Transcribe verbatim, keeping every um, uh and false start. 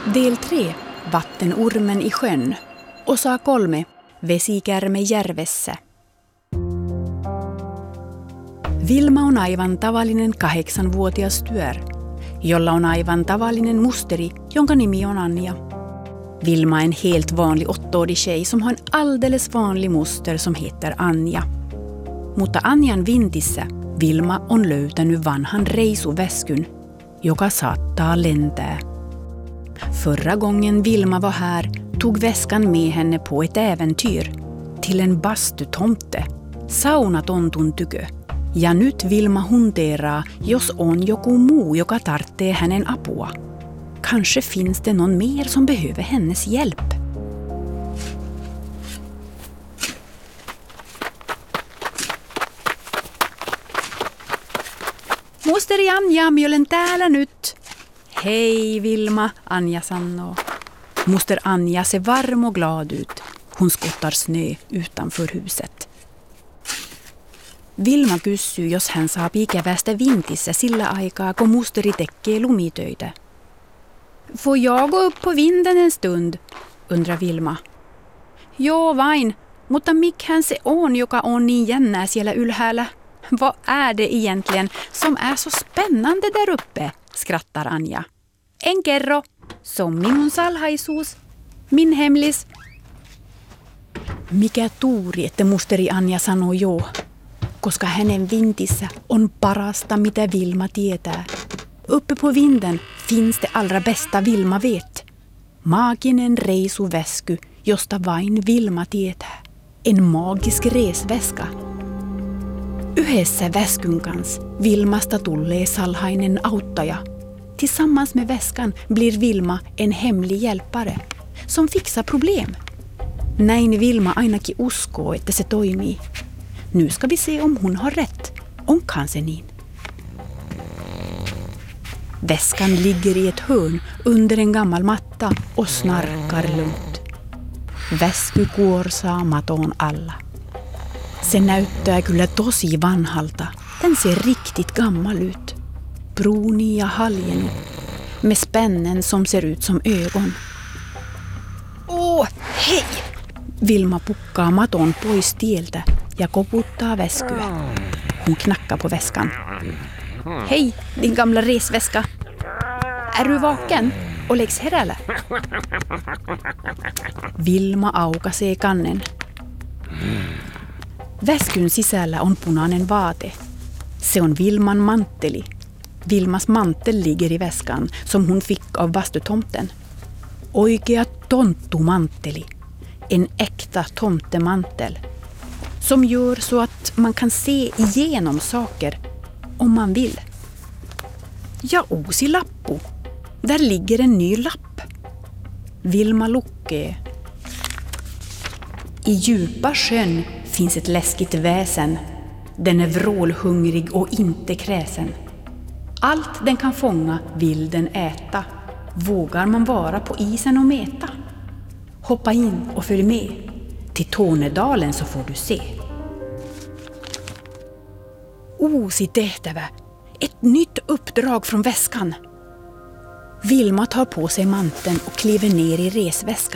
Del tre. Vattenormen i sjön. Osa kolme. Vesikärme järvessä. Vilma on aivan tavallinen kahdeksanvuotias tytär, jolla on aivan tavallinen musteri, jonka nimi on Anja. Vilma är en helt vanlig åttaårig tjej som har en alldeles vanlig moster som heter Anja. Mutta Anjan vintissä Vilma on löytänyt vanhan reisuväskyn, joka saattaa lentää. Förra gången Vilma var här tog väskan med henne på ett äventyr till en bastutomte, saunatontun tykö. Ja nyt Vilma hunteraa, jos on joku muu, joka tarvitsee hänen apua. Kanske finns det någon mer som behöver hennes hjälp. Mosteri Anja, minä olen täällä nyt. Hej Vilma, Anja sanoo. Moster Anja ser varm och glad ut. Hon skottar snö utanför huset. Vilma kysyy, jos hän saa ikävästä vintissä sillä aikaa, kun musteri tekee lumitöitä. Får jag gå upp på vinden en stund, undrar Vilma. Joo vain, mutta mikhän se on, joka on niin jännää siellä ylhäällä? Vad är det egentligen som är så spännande där uppe, skrattar Anja. En kerro, som minun salhaisuus, min hemlis. Mikä tuuri, että musteri Anja sanoo joo, koska hänen vintissä on parasta, mitä Vilma tietää. Uppe på vinden finns det allra bästa Vilma vet. Maginen reisuväsky, josta vain Vilma tietää. En magisk resväska. Yhdessä väskyn kanssa Vilmasta tulee salhainen auttaja. Tillsammans med väskan blir Vilma en hemlig hjälpare som fixar problem. Näin Vilma ainakin uskoo, että se toimii. Nu ska vi se om hon har rätt. Onkan se niin? Väskan ligger i ett hörn under en gammal matta och snarkar lugnt. Väsky kuorsaa maton alla. Se näyttää kyllä tosi vanhalta. Den ser riktigt gammal ut. Brunig ja haljennut. Med spännen som ser ut som ögon. Åh, hej! Vilma pukkaa maton pois tieltä ja koputtaa väskyä. Hon knackar på väskan. Hej, din gamla resväska. Är du vaken? Oleks herällä? Vilma aukaisee kannen. Väskyn sisällä on punainen vaate. Se on Vilman mantteli. Vilmas mantel ligger i väskan som hon fick av bastutomten. Oikea tonttumantteli. En äkta tomtemantel. Som gör så att man kan se igenom saker om man vill. Ja, uusi lappu. Där ligger en ny lapp. Vilma lukkee. I djupa sjön finns ett läskigt väsen. Den är vrålhungrig och inte kräsen. Allt den kan fånga vill den äta. Vågar man vara på isen och meta? Hoppa in och följ med. Till Tornedalen så får du se. Uusi tehtävä. Ett nytt uppdrag från väskan. Vilma tar på sig manteln och kliver ner i resväskan.